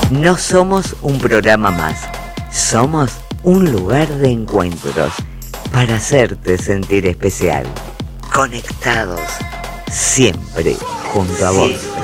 No somos un programa más, somos un lugar de encuentros para hacerte sentir especial. Conectados, siempre junto a vos.